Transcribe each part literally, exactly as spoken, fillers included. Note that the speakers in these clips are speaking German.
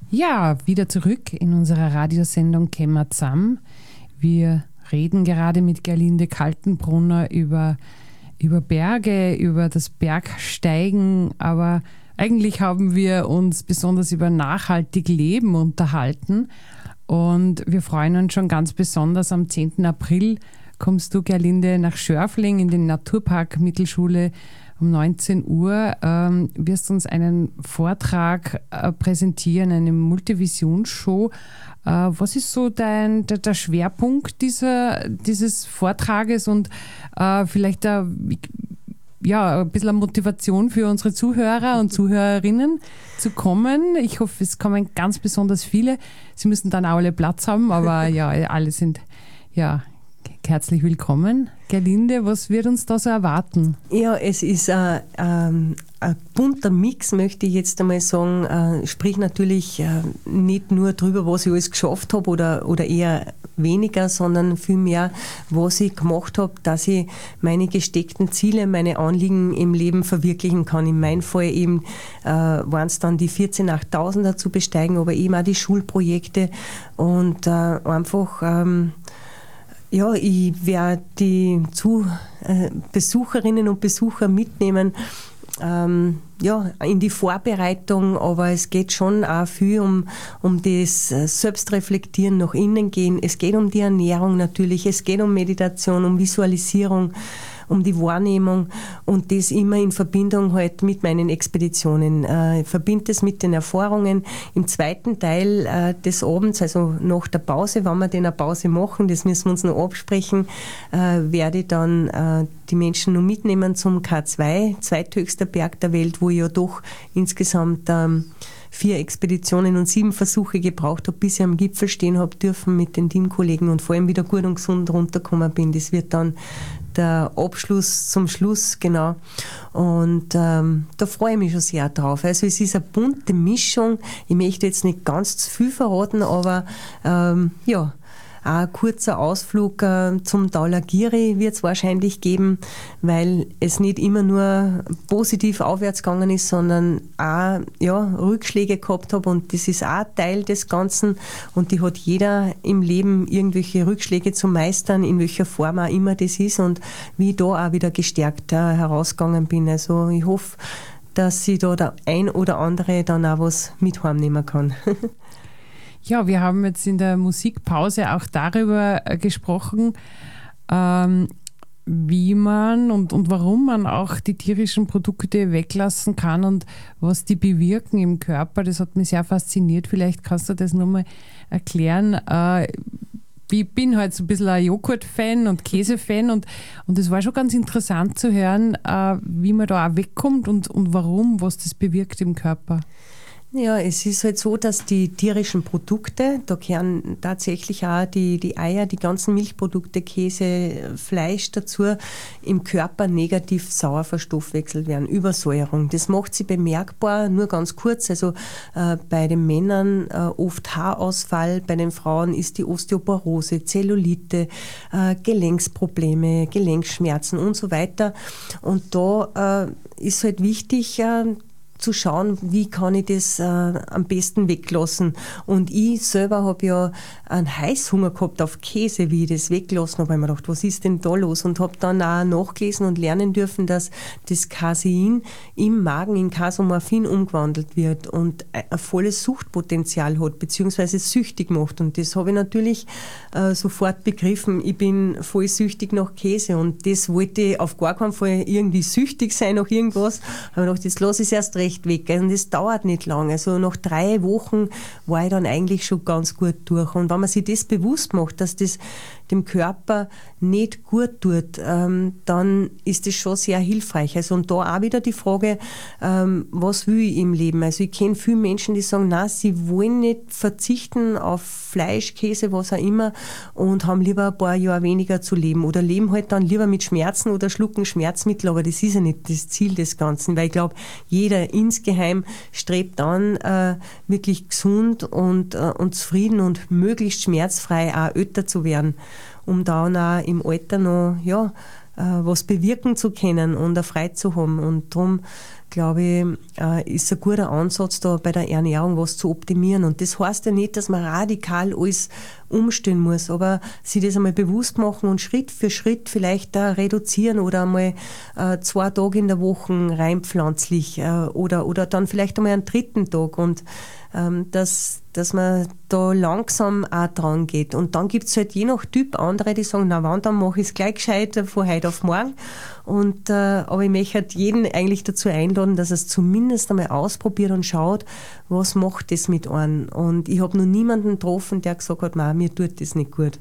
Ja, wieder zurück in unserer Radiosendung Kämen wir zusammen. Wir reden gerade mit Gerlinde Kaltenbrunner über, über Berge, über das Bergsteigen, aber eigentlich haben wir uns besonders über nachhaltig Leben unterhalten und wir freuen uns schon ganz besonders. Am zehnten April kommst du, Gerlinde, nach Schörfling in den Naturpark Mittelschule. Um neunzehn Uhr ähm, wirst du uns einen Vortrag äh, präsentieren, eine Multivisionsshow. Äh, was ist so dein, der, der Schwerpunkt dieser, dieses Vortrages und äh, vielleicht äh, ja, ein bisschen Motivation für unsere Zuhörer und Zuhörerinnen zu kommen? Ich hoffe, es kommen ganz besonders viele. Sie müssen dann auch alle Platz haben, aber ja, alle sind ja herzlich willkommen. Gerlinde, was wird uns da so erwarten? Ja, es ist ein, ähm, ein bunter Mix, möchte ich jetzt einmal sagen. Äh, sprich natürlich äh, nicht nur darüber, was ich alles geschafft habe oder, oder eher weniger, sondern vielmehr, was ich gemacht habe, dass ich meine gesteckten Ziele, meine Anliegen im Leben verwirklichen kann. In meinem Fall eben äh, waren es dann die vierzehn achttausender zu besteigen, aber eben auch die Schulprojekte und äh, einfach ähm, ja, ich werde die zu, äh, Besucherinnen und Besucher mitnehmen ähm, ja, in die Vorbereitung, aber es geht schon auch viel um, um das Selbstreflektieren, nach innen gehen. Es geht um die Ernährung natürlich, es geht um Meditation, um Visualisierung, um die Wahrnehmung und das immer in Verbindung halt mit meinen Expeditionen. Äh, ich verbinde das mit den Erfahrungen. Im zweiten Teil äh, des Abends, also nach der Pause, wenn wir denn eine Pause machen, das müssen wir uns noch absprechen, äh, werde ich dann äh, die Menschen noch mitnehmen zum K zwei, zweithöchster Berg der Welt, wo ich ja doch insgesamt ähm, vier Expeditionen und sieben Versuche gebraucht habe, bis ich am Gipfel stehen habe dürfen mit den Teamkollegen und vor allem wieder gut und gesund runtergekommen bin. Das wird dann der Abschluss zum Schluss, genau. Und ähm, da freue ich mich schon sehr drauf. Also es ist eine bunte Mischung. Ich möchte jetzt nicht ganz zu viel verraten, aber ähm, ja, auch ein kurzer Ausflug äh, zum Dhaulagiri wird es wahrscheinlich geben, weil es nicht immer nur positiv aufwärts gegangen ist, sondern auch ja, Rückschläge gehabt habe und das ist auch Teil des Ganzen und die hat jeder im Leben irgendwelche Rückschläge zu meistern, in welcher Form auch immer das ist und wie ich da auch wieder gestärkt äh, herausgegangen bin. Also ich hoffe, dass ich da der ein oder andere dann auch was mit heimnehmen kann. Ja, wir haben jetzt in der Musikpause auch darüber gesprochen, ähm, wie man und, und warum man auch die tierischen Produkte weglassen kann und was die bewirken im Körper. Das hat mich sehr fasziniert. Vielleicht kannst du das nochmal erklären. Äh, ich bin halt so ein bisschen ein Joghurt-Fan und Käse-Fan und, und es war schon ganz interessant zu hören, äh, wie man da auch wegkommt und, und warum, was das bewirkt im Körper. Ja, es ist halt so, dass die tierischen Produkte, da gehören tatsächlich auch die, die Eier, die ganzen Milchprodukte, Käse, Fleisch dazu, im Körper negativ sauer verstoffwechselt werden, Übersäuerung. Das macht sie bemerkbar, nur ganz kurz. Also äh, bei den Männern äh, oft Haarausfall, bei den Frauen ist die Osteoporose, Zellulite, äh, Gelenksprobleme, Gelenkschmerzen und so weiter. Und da äh, ist halt wichtig, äh, zu schauen, wie kann ich das äh, am besten weglassen. Und ich selber habe ja einen Heißhunger gehabt auf Käse, wie ich das weggelassen habe. Ich habe mir gedacht, was ist denn da los? Und habe dann auch nachgelesen und lernen dürfen, dass das Casein im Magen in Casomorphin umgewandelt wird und ein volles Suchtpotenzial hat, beziehungsweise süchtig macht. Und das habe ich natürlich äh, sofort begriffen. Ich bin voll süchtig nach Käse und das wollte ich auf gar keinen Fall irgendwie süchtig sein nach irgendwas. Aber ich dachte, jetzt lasse ich es erst recht weg. Und das dauert nicht lange. Also nach drei Wochen war ich dann eigentlich schon ganz gut durch. Und wenn man sich das bewusst macht, dass das dem Körper nicht gut tut, ähm, dann ist das schon sehr hilfreich. Also und da auch wieder die Frage, ähm, was will ich im Leben? Also ich kenne viele Menschen, die sagen, na, sie wollen nicht verzichten auf Fleisch, Käse, was auch immer und haben lieber ein paar Jahre weniger zu leben oder leben halt dann lieber mit Schmerzen oder schlucken Schmerzmittel, aber das ist ja nicht das Ziel des Ganzen, weil ich glaube, jeder insgeheim strebt an, äh, wirklich gesund und, äh, und zufrieden und möglichst schmerzfrei auch älter zu werden, um dann auch im Alter noch ja, äh, was bewirken zu können und eine Freude zu haben. Und darum glaube ich, äh, ist ein guter Ansatz da bei der Ernährung was zu optimieren. Und das heißt ja nicht, dass man radikal alles umstellen muss, aber sich das einmal bewusst machen und Schritt für Schritt vielleicht da reduzieren oder einmal äh, zwei Tage in der Woche rein pflanzlich äh, oder, oder dann vielleicht einmal einen dritten Tag und ähm, dass, dass man da langsam auch dran geht. Und dann gibt es halt je nach Typ andere, die sagen, na wann, dann mache ich es gleich gescheit von heute auf morgen. Und, äh, aber ich möchte halt jeden eigentlich dazu einladen, dass er es zumindest einmal ausprobiert und schaut, was macht das mit einem. Und ich habe noch niemanden getroffen, der gesagt hat, mir tut das nicht gut.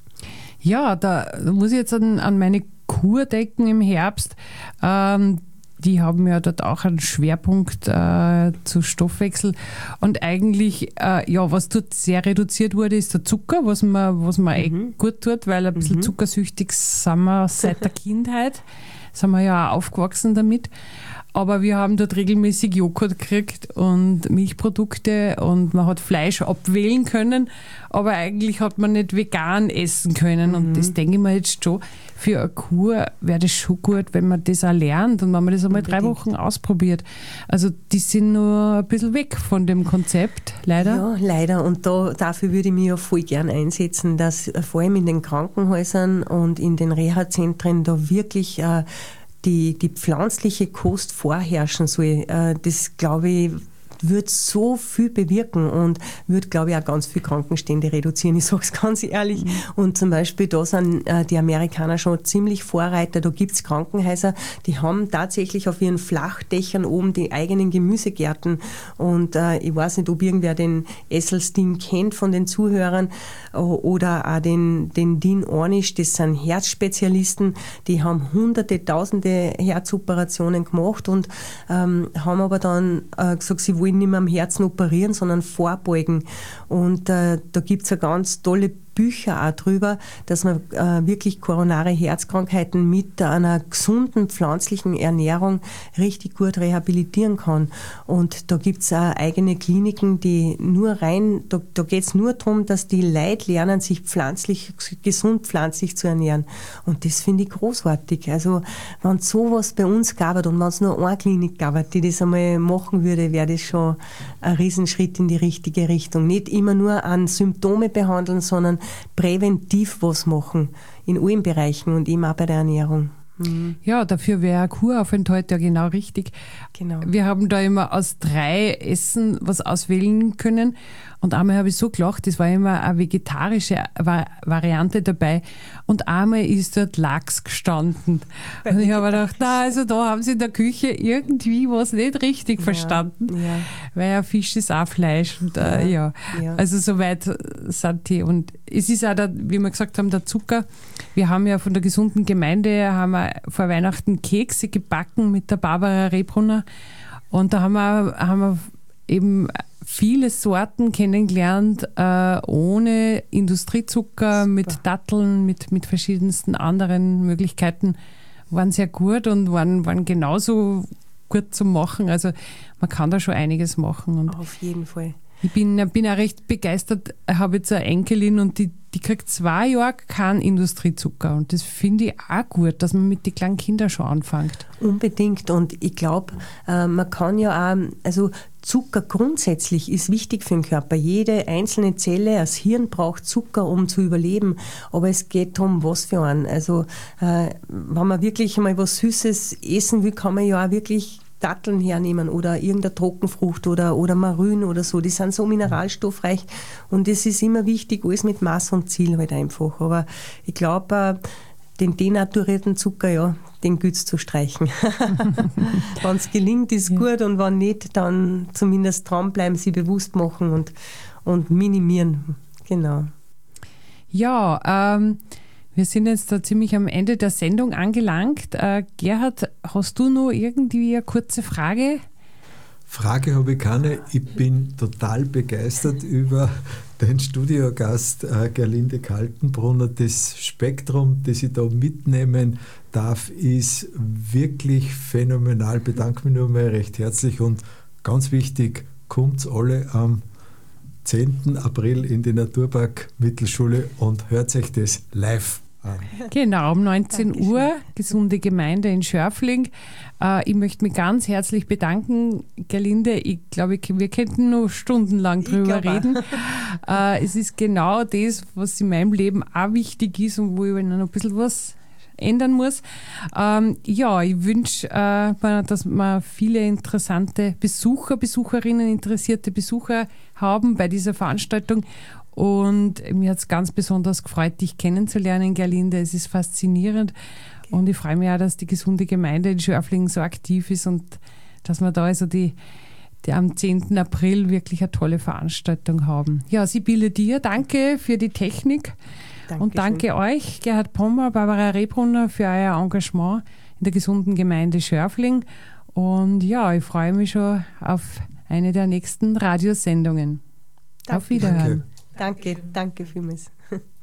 Ja, da muss ich jetzt an, an meine Kur denken im Herbst. Ähm, die haben ja dort auch einen Schwerpunkt äh, zu Stoffwechsel. Und eigentlich, äh, ja, was dort sehr reduziert wurde, ist der Zucker, was man, was man mhm. eh gut tut, weil ein bisschen mhm. zuckersüchtig sind wir seit der Kindheit. Sind wir ja auch aufgewachsen damit. Aber wir haben dort regelmäßig Joghurt gekriegt und Milchprodukte und man hat Fleisch abwählen können, aber eigentlich hat man nicht vegan essen können. Mhm. Und das denke ich mir jetzt schon, für eine Kur wäre das schon gut, wenn man das auch lernt und wenn man das einmal drei Wochen ausprobiert. Also die sind nur ein bisschen weg von dem Konzept, leider. Ja, leider. Und da, dafür würde ich mich ja voll gern einsetzen, dass vor allem in den Krankenhäusern und in den Reha-Zentren da wirklich äh, die, die pflanzliche Kost vorherrschen soll. Äh, das, glaube ich, wird so viel bewirken und wird, glaube ich, auch ganz viel Krankenstände reduzieren. Ich sage es ganz ehrlich. Mhm. Und zum Beispiel, da sind äh, die Amerikaner schon ziemlich Vorreiter. Da gibt es Krankenhäuser, die haben tatsächlich auf ihren Flachdächern oben die eigenen Gemüsegärten. Und äh, ich weiß nicht, ob irgendwer den Esselstein kennt von den Zuhörern äh, oder auch den, den Dean Ornish, das sind Herzspezialisten, die haben hunderte, tausende Herzoperationen gemacht und ähm, haben aber dann äh, gesagt, sie wollen nicht mehr am Herzen operieren, sondern vorbeugen. Und äh, da gibt es ja ganz tolle Bücher auch drüber, dass man äh, wirklich koronare Herzkrankheiten mit einer gesunden pflanzlichen Ernährung richtig gut rehabilitieren kann. Und da gibt es auch eigene Kliniken, die nur rein, da, da geht es nur darum, dass die Leute lernen, sich pflanzlich, gesund pflanzlich zu ernähren. Und das finde ich großartig. Also wenn es sowas bei uns gab und wenn es nur eine Klinik gab, die das einmal machen würde, wäre das schon ein Riesenschritt in die richtige Richtung. Nicht immer nur an Symptome behandeln, sondern präventiv was machen in allen Bereichen und eben auch bei der Ernährung. Mhm. Ja, dafür wäre ein Kuraufenthalt ja genau richtig. Genau. Wir haben da immer aus drei Essen was auswählen können und einmal habe ich so gelacht, das war immer eine vegetarische Variante dabei und einmal ist dort Lachs gestanden. Und ich habe gedacht, na, also da haben sie in der Küche irgendwie was nicht richtig ja, verstanden, ja. Weil ja Fisch ist auch Fleisch und äh, ja. ja, also soweit sind die. Und es ist auch, der, wie wir gesagt haben, der Zucker. Wir haben ja von der gesunden Gemeinde haben wir vor Weihnachten Kekse gebacken mit der Barbara Rehbrunner und da haben wir, haben wir eben viele Sorten kennengelernt, äh, ohne Industriezucker, Super. mit Datteln, mit, mit verschiedensten anderen Möglichkeiten, waren sehr gut und waren, waren genauso gut zu machen. Also man kann da schon einiges machen. Und auf jeden Fall. Ich bin, bin auch recht begeistert, ich habe jetzt eine Enkelin und die, die kriegt zwei Jahre keinen Industriezucker und das finde ich auch gut, dass man mit den kleinen Kindern schon anfängt. Unbedingt und ich glaube, äh, man kann ja auch, also Zucker grundsätzlich ist wichtig für den Körper. Jede einzelne Zelle, das Hirn braucht Zucker, um zu überleben, aber es geht darum, was für einen. Also äh, wenn man wirklich mal was Süßes essen will, kann man ja auch wirklich Datteln hernehmen oder irgendeine Trockenfrucht oder, oder Marün oder so. Die sind so mineralstoffreich und es ist immer wichtig, alles mit Maß und Ziel halt einfach. Aber ich glaube, den denaturierten Zucker, ja, den gilt es zu streichen. Wenn es gelingt, ist ja. gut und wenn nicht, dann zumindest dranbleiben, sie bewusst machen und, und minimieren. Genau. Ja, ähm, wir sind jetzt da ziemlich am Ende der Sendung angelangt. Äh, Gerhard, hast du noch irgendwie eine kurze Frage? Frage habe ich keine. Ich bin total begeistert über den Studiogast äh, Gerlinde Kaltenbrunner. Das Spektrum, das ich da mitnehmen darf, ist wirklich phänomenal. Ich bedanke mich nur mal recht herzlich und ganz wichtig, kommt alle am zehnten April in die Naturpark Mittelschule und hört euch das live an. Genau, um neunzehn Dankeschön. Uhr, gesunde Gemeinde in Schörfling. Äh, ich möchte mich ganz herzlich bedanken, Gerlinde. Ich glaube, wir könnten noch stundenlang drüber Ich glaub auch. reden. Äh, es ist genau das, was in meinem Leben auch wichtig ist und wo ich noch ein bisschen was ändern muss. Ähm, ja, ich wünsche, äh, dass wir viele interessante Besucher, Besucherinnen, interessierte Besucher haben bei dieser Veranstaltung. Und mir hat es ganz besonders gefreut, dich kennenzulernen, Gerlinde. Es ist faszinierend. Okay. Und ich freue mich auch, dass die gesunde Gemeinde in Schörfling so aktiv ist und dass wir da also die, die am zehnten April wirklich eine tolle Veranstaltung haben. Ja, Sibylle, dir danke für die Technik. Dankeschön. Und danke euch, Gerhard Pommer, Barbara Rehbrunner, für euer Engagement in der gesunden Gemeinde Schörfling. Und ja, ich freue mich schon auf eine der nächsten Radiosendungen. Danke. Auf Wiederhören. Danke. Danke, danke vielmals.